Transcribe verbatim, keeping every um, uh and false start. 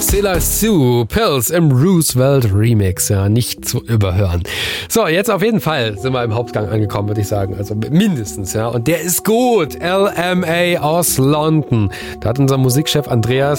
Silla Sue, Pills im Roosevelt Remix, ja, nicht zu überhören. So, jetzt auf jeden Fall sind wir im Hauptgang angekommen, würde ich sagen, also mindestens, ja, und der ist gut, L M A aus London. Da hat unser Musikchef Andreas